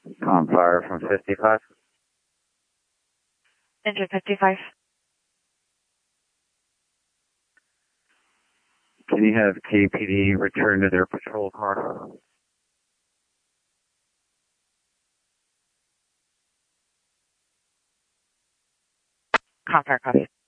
Fire from 55. Engine 55. Can you have KPD return to their patrol car? Fire, copy.